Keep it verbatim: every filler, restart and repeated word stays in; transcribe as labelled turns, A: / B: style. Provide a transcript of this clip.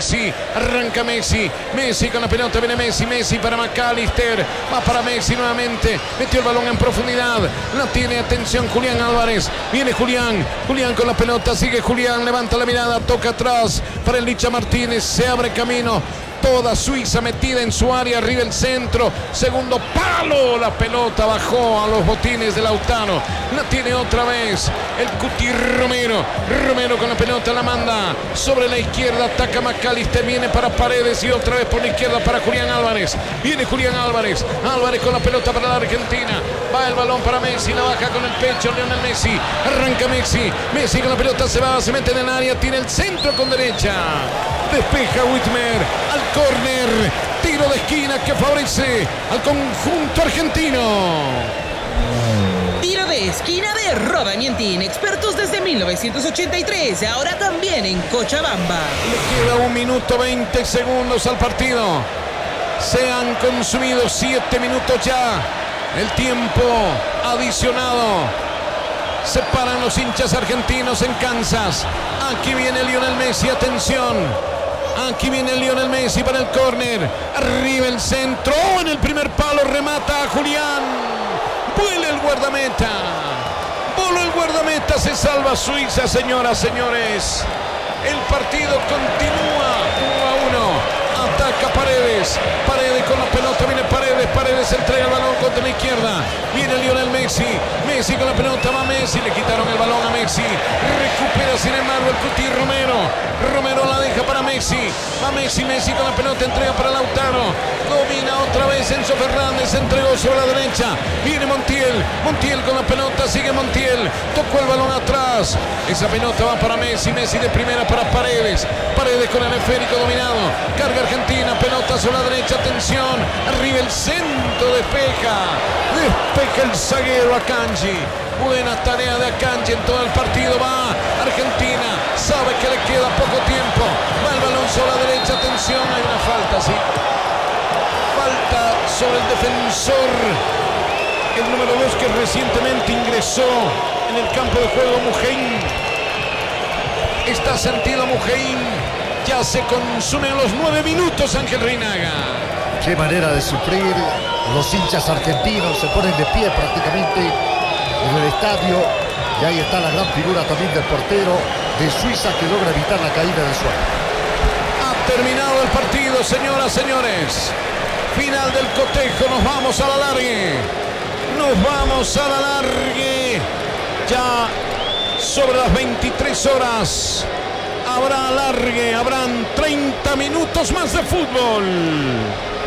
A: Messi, arranca Messi, Messi con la pelota, viene Messi, Messi para McAllister, va para Messi nuevamente, metió el balón en profundidad, la tiene, atención Julián Álvarez, viene Julián, Julián con la pelota, sigue Julián, levanta la mirada, toca atrás para el Licha Martínez, se abre camino. Toda Suiza metida en su área, arriba el centro, segundo palo, la pelota bajó a los botines de Lautaro, la tiene otra vez el Cuti Romero, Romero con la pelota la manda sobre la izquierda, ataca McAllister, viene para Paredes y otra vez por la izquierda para Julián Álvarez, viene Julián Álvarez, Álvarez con la pelota para la Argentina, va el balón para Messi, la baja con el pecho, Lionel Messi, arranca Messi, Messi con la pelota se va, se mete en el área, tiene el centro con derecha, despeja Whitmer, al córner, tiro de esquina que favorece al conjunto argentino.
B: Tiro de esquina de Roda Mientin, expertos desde mil novecientos ochenta y tres, ahora también en Cochabamba.
A: Le queda un minuto veinte segundos al partido. Se han consumido siete minutos ya. El tiempo adicionado. Se paran los hinchas argentinos en Kansas. Aquí viene Lionel Messi, atención. Aquí viene Lionel Messi para el córner. Arriba el centro. En el primer palo remata a Julián. Vuela el guardameta. Voló el guardameta. Se salva Suiza, señoras, señores. El partido continúa uno a uno. Ataca Paredes. Paredes con la pelota. Viene Paredes. Paredes entrega el balón contra la izquierda. Viene Lionel Messi. Messi con la pelota. Va Messi. Le quitaron el balón a Messi. Recupera sin embargo el Cuti Romero. Romero la deja para Messi. Va Messi. Messi con la pelota. Entrega para Lautaro. Domina otra vez Enzo Fernández. Entregó sobre la derecha. Viene Montiel. Montiel con la pelota. Sigue Montiel. Tocó el balón atrás. Esa pelota va para Messi. Messi de primera para Paredes. Paredes con el esférico dominado. Carga Argentina. Pelota sobre la derecha. Atención. Arriba el centro. Despeja. Despeja el zaguero Akanji. Buena tarea de Akanji en todo el partido. Va Argentina. Sabe que le queda poco tiempo. Va el balón sobre la derecha. Atención. Hay una falta, sí. Falta sobre el defensor. El número dos que recientemente ingresó en el campo de juego, Muheim. Está sentido Muheim. Ya se consumen los nueve minutos, Ángel Reinaga.
C: Qué manera de sufrir. Los hinchas argentinos se ponen de pie prácticamente en el estadio. Y ahí está la gran figura también del portero de Suiza que logra evitar la caída del suelo.
A: Ha terminado el partido, señoras, señores. Final del cotejo, nos vamos a la largue. Nos vamos a la largue. Ya sobre las veintitrés horas. Habrá alargue, habrán treinta minutos más de fútbol.